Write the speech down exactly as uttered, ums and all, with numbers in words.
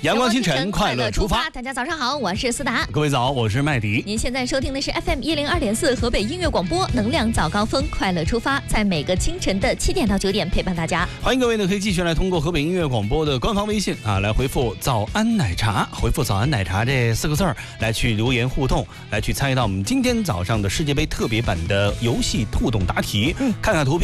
阳光清晨，快乐出发。 大家早上好，我是思达。 各位早，我是麦迪。 您现在收听的是 F M 一零二点四河北音乐广播，能量早高峰，快乐出发，在每个清晨的七点到九点陪伴大家。 欢迎各位呢，可以继续来通过河北音乐广播的官方微信啊，来回复“早安奶茶”，回复“早安奶茶”这四个字儿，来去留言互动，来去参与到我们今天早上的世界杯特别版的游戏互动答题，嗯，看看图片。